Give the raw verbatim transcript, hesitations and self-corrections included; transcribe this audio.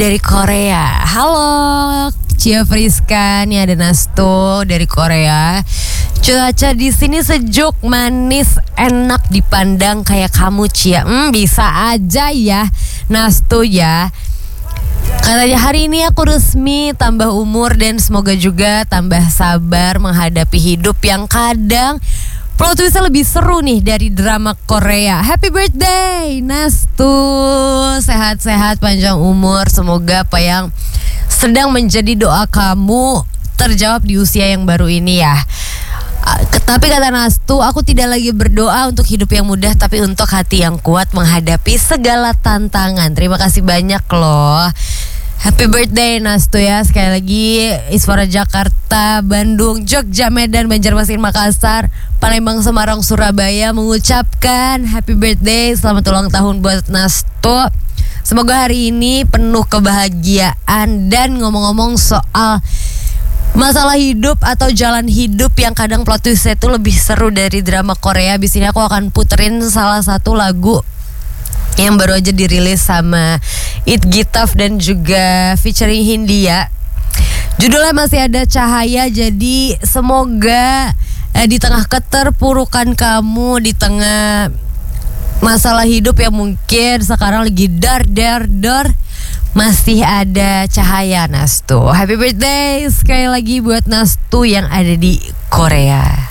dari Korea. Halo, Cia Friska, nih ada Nasto dari Korea. Cuaca di sini sejuk, manis, enak dipandang kayak kamu, Cia. Hmm, bisa aja ya, Nasto ya. Katanya hari ini aku resmi tambah umur dan semoga juga tambah sabar menghadapi hidup yang kadang plot twistnya lebih seru nih dari drama Korea. Happy birthday Nastu, sehat-sehat panjang umur. Semoga apa yang sedang menjadi doa kamu terjawab di usia yang baru ini ya. Tapi kata Nastu, aku tidak lagi berdoa untuk hidup yang mudah, tapi untuk hati yang kuat menghadapi segala tantangan. Terima kasih banyak loh. Happy birthday Nastu ya. Sekali lagi Iswara Jakarta, Bandung, Jogja, Medan, Banjarmasin, Makassar, Palembang, Semarang, Surabaya mengucapkan happy birthday. Selamat ulang tahun buat Nastu. Semoga hari ini penuh kebahagiaan. Dan ngomong-ngomong soal masalah hidup atau jalan hidup yang kadang plot twistnya itu lebih seru dari drama Korea, di sini aku akan puterin salah satu lagu yang baru aja dirilis sama It Gitaf dan juga featuring Hindia. Judulnya Masih Ada Cahaya. Jadi semoga eh, di tengah keterpurukan kamu, di tengah masalah hidup yang mungkin sekarang lagi dar dar dar, masih ada cahaya Nastu. Happy birthday sekali lagi buat Nastu yang ada di Korea.